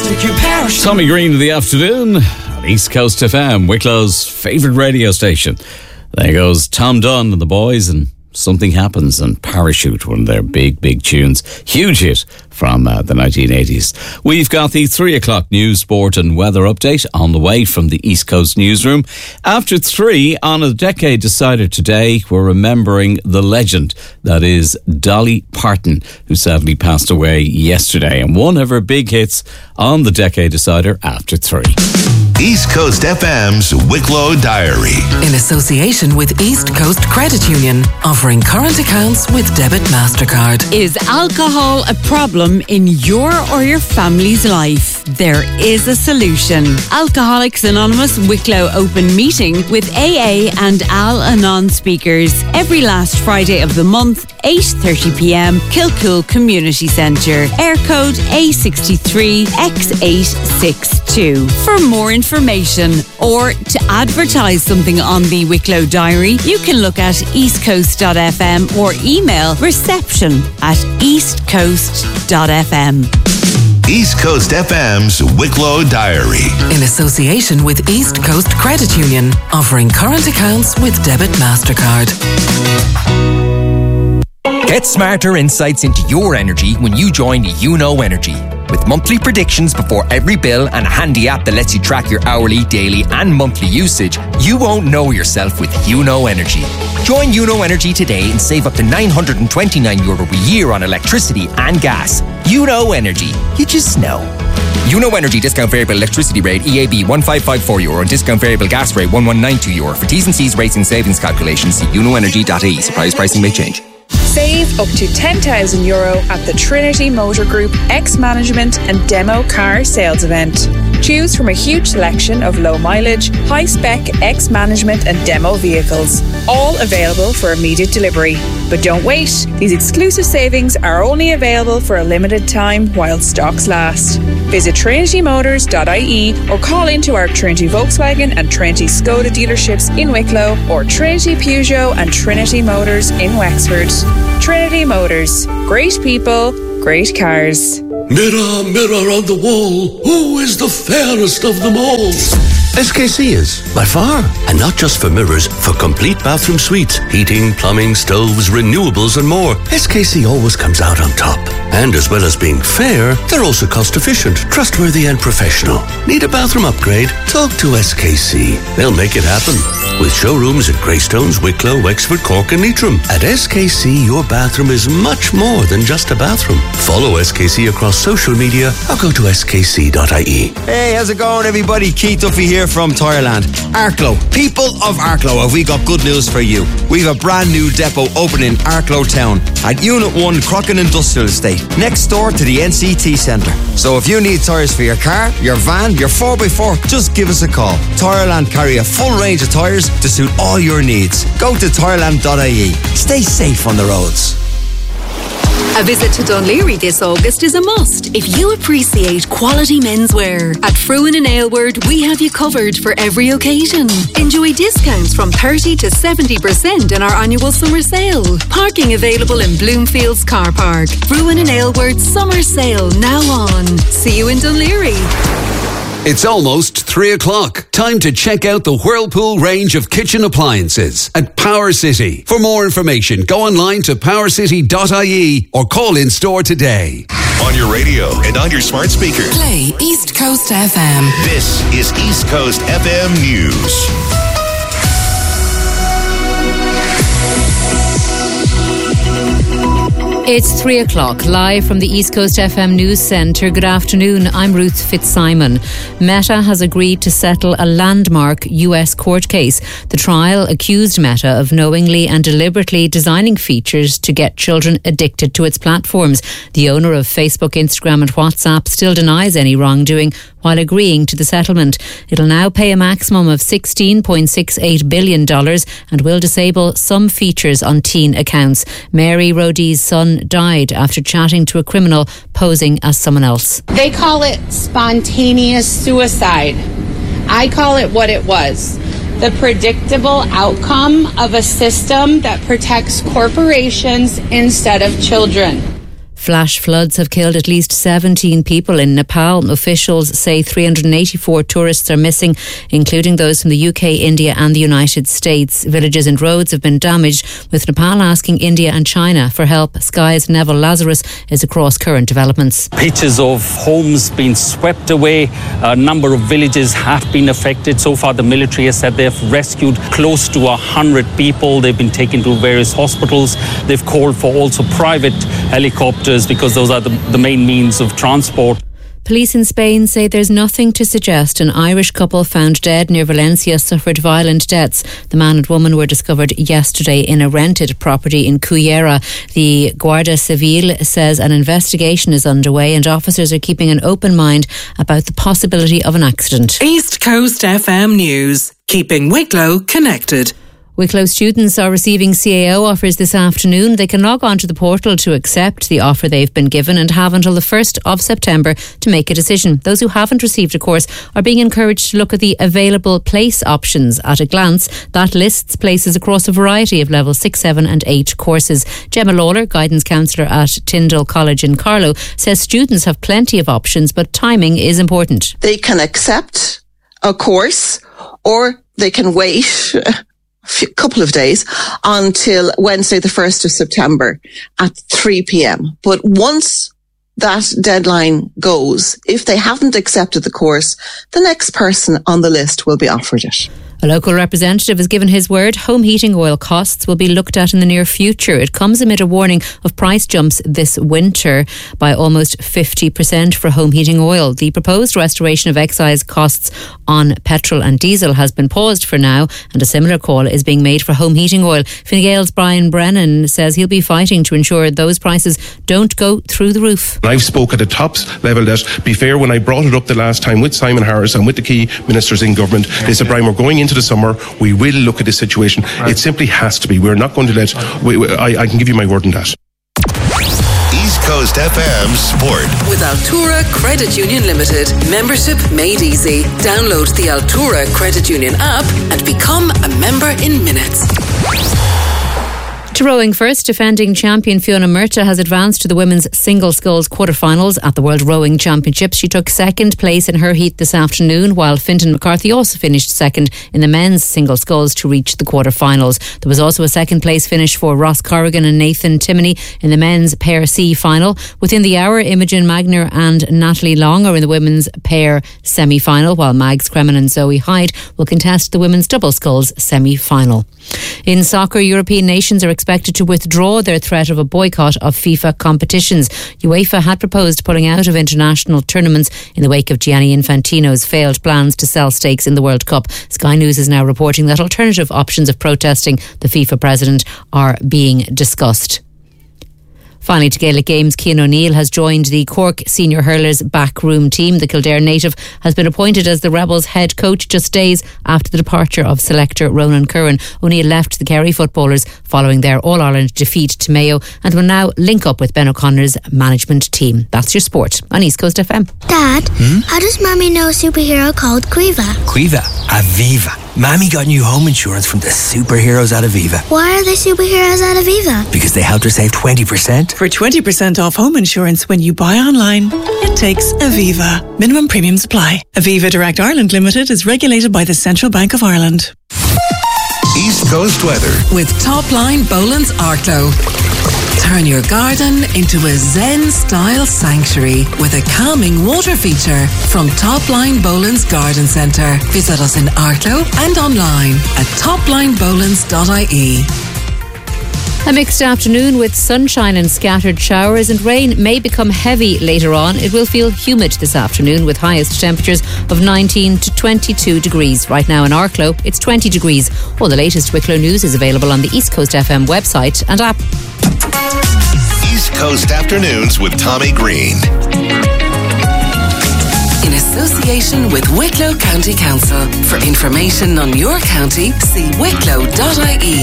Tommy Green in the afternoon on East Coast FM, Wicklow's favourite radio station. There goes Tom Dunn and the boys, and Something Happens, and Parachute, one of their big tunes. Huge hit from the 1980s. We've got the 3 o'clock news, sport and weather update on the way from the East Coast newsroom. After 3, on a Decade Decider today, we're remembering the legend that is Dolly Parton, who sadly passed away yesterday, and one of her big hits on the Decade Decider after 3. East Coast FM's Wicklow Diary. In association with East Coast Credit Union, offering current accounts with Debit MasterCard. Is alcohol a problem in your or your family's life? There is a solution. Alcoholics Anonymous Wicklow Open Meeting with AA and Al-Anon speakers every last Friday of the month, 8:30pm, Kilcool Community Centre. Air code A63X862. For more information or to advertise something on the Wicklow Diary, you can look at eastcoast.fm or email reception@eastcoast.fm. East Coast FM's Wicklow Diary. In association with East Coast Credit Union, offering current accounts with Debit MasterCard. Get smarter insights into your energy when you join YouKnow Energy. With monthly predictions before every bill and a handy app that lets you track your hourly, daily and monthly usage, you won't know yourself with YouKnow Energy. Join YouKnow Energy today and save up to €929 a year on electricity and gas. YouKnow Energy. You just know. YouKnow Energy discount variable electricity rate EAB €1554 and discount variable gas rate €1192. For T's and C's rates and savings calculations, see youknowenergy.ie. Suppliers pricing may change. Save up to €10,000 at the Trinity Motor Group X-Management and Demo Car Sales Event. Choose from a huge selection of low mileage, high spec X-Management and Demo vehicles, all available for immediate delivery. But don't wait, these exclusive savings are only available for a limited time while stocks last. Visit trinitymotors.ie or call into our Trinity Volkswagen and Trinity Skoda dealerships in Wicklow or Trinity Peugeot and Trinity Motors in Wexford. Trinity Motors. Great people, great cars. Mirror, mirror on the wall, who is the fairest of them all? SKC is, by far. And not just for mirrors, for complete bathroom suites, heating, plumbing, stoves, renewables and more. SKC always comes out on top. And as well as being fair, they're also cost efficient, trustworthy and professional. Need a bathroom upgrade? Talk to SKC. They'll make it happen. With showrooms at Greystones, Wicklow, Wexford, Cork and Leitrim. At SKC, your bathroom is much more than just a bathroom. Follow SKC across social media or go to skc.ie. Hey, how's it going everybody? Keith Duffy here from Tireland. Arklow, people of Arklow, have we got good news for you. We've a brand new depot opening in Arklow Town at Unit 1 Crockin Industrial Estate, next door to the NCT Centre. So if you need tyres for your car, your van, your 4x4, just give us a call. Tireland carry a full range of tyres to suit all your needs. Go to tireland.ie. Stay safe on the roads. A visit to Dunleary this August is a must if you appreciate quality menswear. At Fruin and Aylward, we have you covered for every occasion. Enjoy discounts from 30 to 70% in our annual summer sale. Parking available in Bloomfields Car Park. Fruin and Aylward summer sale now on. See you in Dunleary. It's almost 3 o'clock. Time to check out the Whirlpool range of kitchen appliances at Power City. For more information, go online to powercity.ie or call in store today. On your radio and on your smart speaker. Play East Coast FM. This is East Coast FM News. It's 3 o'clock, live from the East Coast FM News Centre. Good afternoon, I'm Ruth Fitzsimon. Meta has agreed to settle a landmark US court case. The trial accused Meta of knowingly and deliberately designing features to get children addicted to its platforms. The owner of Facebook, Instagram and WhatsApp still denies any wrongdoing while agreeing to the settlement. It'll now pay a maximum of $16.68 billion and will disable some features on teen accounts. Mary Roddy's son died after chatting to a criminal posing as someone else. They call it spontaneous suicide. I call it what it was. The predictable outcome of a system that protects corporations instead of children. Flash floods have killed at least 17 people in Nepal. Officials say 384 tourists are missing, including those from the UK, India and the United States. Villages and roads have been damaged, with Nepal asking India and China for help. Sky's Neville Lazarus is across current developments. Pictures of homes being swept away. A number of villages have been affected. So far, the military has said they've rescued close to 100 people. They've been taken to various hospitals. They've called for also private helicopters because those are the main means of transport. Police in Spain say there's nothing to suggest an Irish couple found dead near Valencia suffered violent deaths. The man and woman were discovered yesterday in a rented property in Cullera. The Guardia Civil says an investigation is underway and officers are keeping an open mind about the possibility of an accident. East Coast FM News, keeping Wicklow connected. Wicklow students are receiving CAO offers this afternoon. They can log on to the portal to accept the offer they've been given and have until the 1st of September to make a decision. Those who haven't received a course are being encouraged to look at the available place options. At a glance, that lists places across a variety of level 6, 7 and 8 courses. Gemma Lawler, guidance counsellor at Tyndall College in Carlow, says students have plenty of options, but timing is important. They can accept a course or they can wait couple of days until Wednesday the 1st of September at 3 p.m. But once that deadline goes, if they haven't accepted the course, the next person on the list will be offered it. A local representative has given his word home heating oil costs will be looked at in the near future. It comes amid a warning of price jumps this winter by almost 50% for home heating oil. The proposed restoration of excise costs on petrol and diesel has been paused for now, and a similar call is being made for home heating oil. Fine Gael's Brian Brennan says he'll be fighting to ensure those prices don't go through the roof. I've spoke at the top level that, be fair, when I brought it up the last time with Simon Harris and with the key ministers in government, they said, Brian, we're going into the summer, we will look at this situation. It simply has to be. We're not going to let, I can give you my word on that. East Coast FM Sport. With Altura Credit Union Limited. Membership made easy. Download the Altura Credit Union app and become a member in minutes. To rowing first, defending champion Fiona Murta has advanced to the women's single sculls quarterfinals at the World Rowing Championships. She took second place in her heat this afternoon, while Fintan McCarthy also finished second in the men's single sculls to reach the quarterfinals. There was also a second place finish for Ross Corrigan and Nathan Timoney in the men's pair C final. Within the hour, Imogen Magner and Natalie Long are in the women's pair semi-final, while Mags Kremen and Zoe Hyde will contest the women's double sculls semi-final. In soccer, European nations are expected to withdraw their threat of a boycott of FIFA competitions. UEFA had proposed pulling out of international tournaments in the wake of Gianni Infantino's failed plans to sell stakes in the World Cup. Sky News is now reporting that alternative options of protesting the FIFA president are being discussed. Finally, to Gaelic Games, Cian O'Neill has joined the Cork senior hurlers backroom team. The Kildare native has been appointed as the Rebels head coach just days after the departure of selector Ronan Curran. O'Neill left the Kerry footballers following their All-Ireland defeat to Mayo and will now link up with Ben O'Connor's management team. That's your sport on East Coast FM. Dad, how does Mommy know a superhero called Quiva? Quiva? Aviva. Mammy got new home insurance from the superheroes at Aviva. Why are they superheroes at Aviva? Because they helped her save 20%. For 20% off home insurance when you buy online, it takes Aviva. Minimum premiums apply. Aviva Direct Ireland Limited is regulated by the Central Bank of Ireland. East Coast weather. With Topline Boland's Arklow. Turn your garden into a Zen-style sanctuary with a calming water feature from Topline Boland's Garden Centre. Visit us in Arklow and online at toplinebolands.ie. A mixed afternoon with sunshine and scattered showers, and rain may become heavy later on. It will feel humid this afternoon with highest temperatures of 19 to 22 degrees. Right now in Arklow, it's 20 degrees. All the latest Wicklow news is available on the East Coast FM website and app. East Coast Afternoons with Tommy Green. In association with Wicklow County Council. For information on your county, see wicklow.ie.